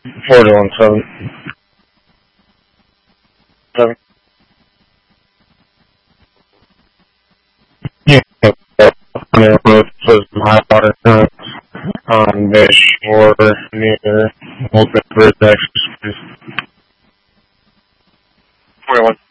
417. Yeah, was some high water currents on the shore near Old Bridge, actually. 21.